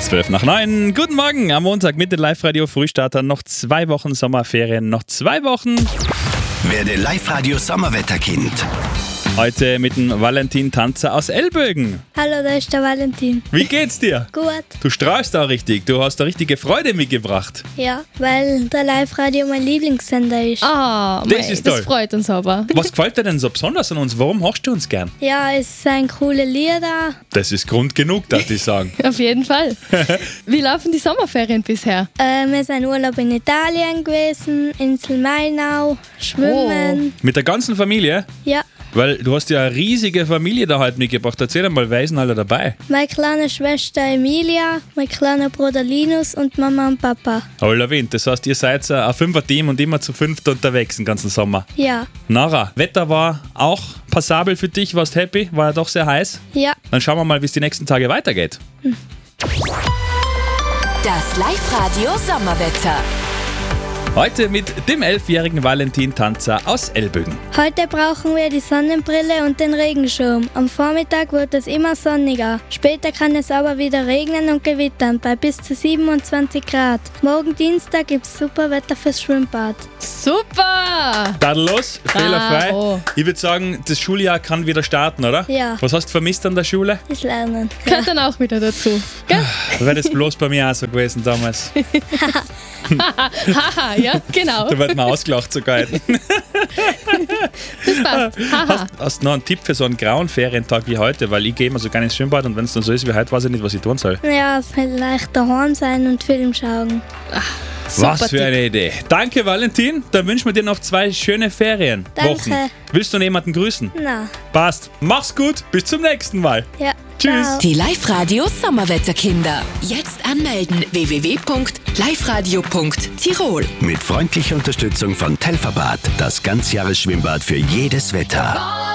8:12. Guten Morgen am Montag mit den Live-Radio-Frühstartern. Noch 2 Wochen Sommerferien, noch 2 Wochen. Werde Live-Radio-Sommerwetterkind. Heute mit dem Valentin Tanzer aus Elbögen. Hallo, da ist der Valentin. Wie geht's dir? Gut. Du strahlst auch richtig, du hast da richtige Freude mitgebracht. Ja, weil der Live-Radio mein Lieblingssender ist. Ah, Das ist toll. Das freut uns aber. Was gefällt dir denn so besonders an uns? Warum hörst du uns gern? Ja, es sind coole Lieder. Das ist Grund genug, darf ich sagen. Auf jeden Fall. Wie laufen die Sommerferien bisher? Wir sind Urlaub in Italien gewesen, Insel Mainau, schwimmen. Mit der ganzen Familie? Ja, Weil du hast ja eine riesige Familie da heute mitgebracht. Erzähl einmal, wer ist denn alle dabei? meine kleine Schwester Emilia, mein kleiner Bruder Linus und Mama und Papa. Oh, Wind. Das heißt, ihr seid ein 5er-Team und immer zu 5 unterwegs den ganzen Sommer. Ja, Nara, Wetter war auch passabel für dich, warst happy? War ja doch sehr heiß? ja. Dann schauen wir mal, wie es die nächsten Tage weitergeht. Das Live-Radio Sommerwetter. Heute mit dem 11-jährigen Valentin Tanzer aus Elbögen. Heute brauchen wir die Sonnenbrille und den Regenschirm. Am Vormittag wird es immer sonniger. Später kann es aber wieder regnen und gewittern bei bis zu 27 Grad. Morgen Dienstag gibt es super Wetter fürs Schwimmbad. Super! Tadellos, fehlerfrei. Bravo. Ich würde sagen, das Schuljahr kann wieder starten, oder? Ja. Was hast du vermisst an der Schule? Das Lernen. Gehört dann auch wieder dazu. Gell? Wäre das bloß bei mir auch so gewesen damals. Haha, ja, genau. Da wird man ausgelacht sogar. Das passt. Haha. Hast du noch einen Tipp für so einen grauen Ferientag wie heute? Weil ich gehe immer so gerne ins Schwimmbad und wenn es dann so ist wie heute, weiß ich nicht, was ich tun soll. Ja, vielleicht daheim sein und Film schauen. Super Was für Tipp. eine Idee. Danke, Valentin. Dann wünschen wir dir noch 2 schöne Ferienwochen. Danke. Willst du noch jemanden grüßen? Na, Passt. Mach's gut. Bis zum nächsten Mal. ja. Tschüss. Ciao. Die Live-Radio Sommerwetterkinder. Jetzt anmelden: www.liveradio.tirol. Mit freundlicher Unterstützung von Telferbad. Das Ganzjahresschwimmbad für jedes Wetter.